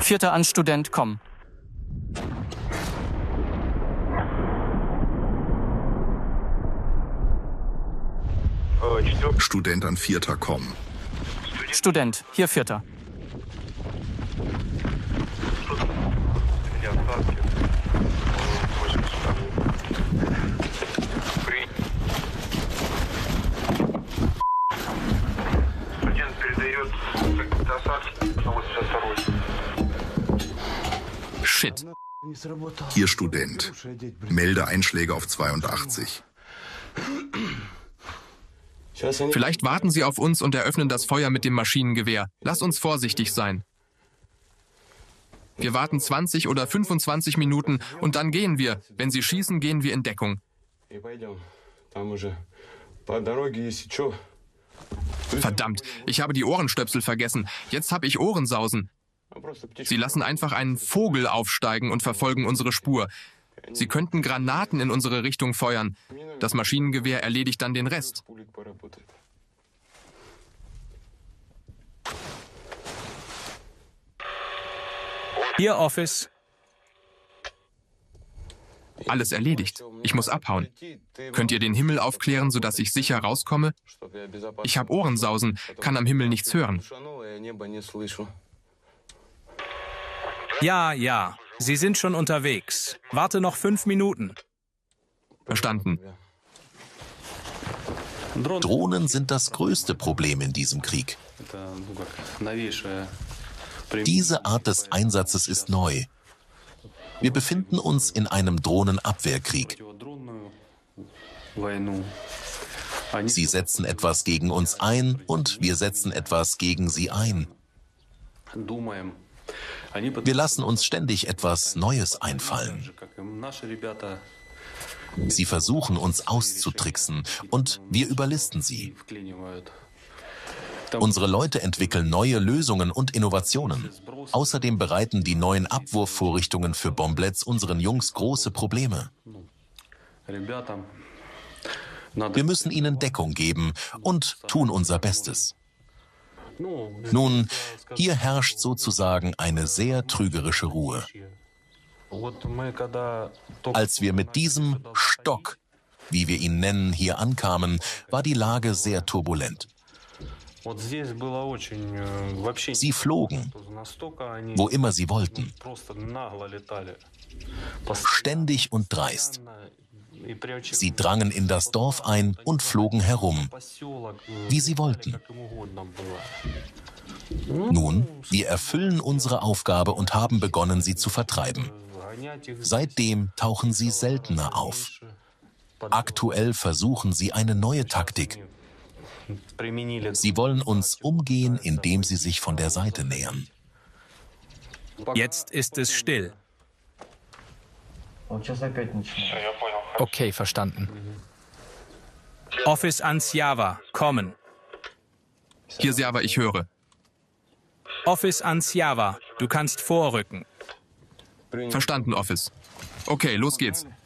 Vierter an Student, komm. Student an Vierter, komm. Student, hier Vierter. Shit. Hier Student. Melde Einschläge auf 82. Vielleicht warten sie auf uns und eröffnen das Feuer mit dem Maschinengewehr. Lass uns vorsichtig sein. Wir warten 20 oder 25 Minuten und dann gehen wir. Wenn sie schießen, gehen wir in Deckung. Verdammt, ich habe die Ohrenstöpsel vergessen. Jetzt habe ich Ohrensausen. Sie lassen einfach einen Vogel aufsteigen und verfolgen unsere Spur. Sie könnten Granaten in unsere Richtung feuern. Das Maschinengewehr erledigt dann den Rest. Hier Office. Alles erledigt. Ich muss abhauen. Könnt ihr den Himmel aufklären, sodass ich sicher rauskomme? Ich habe Ohrensausen, kann am Himmel nichts hören. Ja. Sie sind schon unterwegs. Warte noch 5 Minuten. Verstanden. Drohnen sind das größte Problem in diesem Krieg. Diese Art des Einsatzes ist neu. Wir befinden uns in einem Drohnenabwehrkrieg. Sie setzen etwas gegen uns ein und wir setzen etwas gegen sie ein. Wir lassen uns ständig etwas Neues einfallen. Sie versuchen, uns auszutricksen und wir überlisten sie. Unsere Leute entwickeln neue Lösungen und Innovationen. Außerdem bereiten die neuen Abwurfvorrichtungen für Bomblets unseren Jungs große Probleme. Wir müssen ihnen Deckung geben und tun unser Bestes. Nun, hier herrscht sozusagen eine sehr trügerische Ruhe. Als wir mit diesem Stock, wie wir ihn nennen, hier ankamen, war die Lage sehr turbulent. Sie flogen, wo immer sie wollten, ständig und dreist. Sie drangen in das Dorf ein und flogen herum, wie sie wollten. Nun, wir erfüllen unsere Aufgabe und haben begonnen, sie zu vertreiben. Seitdem tauchen sie seltener auf. Aktuell versuchen sie eine neue Taktik. Sie wollen uns umgehen, indem sie sich von der Seite nähern. Jetzt ist es still. Okay, verstanden. Office an Sjava, kommen. Hier, Sjava, ich höre. Office an Sjava, du kannst vorrücken. Verstanden, Office. Okay, los geht's.